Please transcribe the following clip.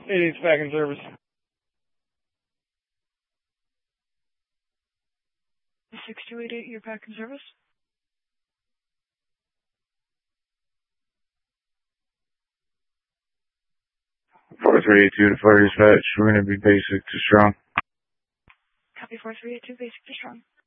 It is back in service. 6288, you're back in service. 4382 to fire dispatch. We're going to be basic to strong. Copy 4382, basic to strong.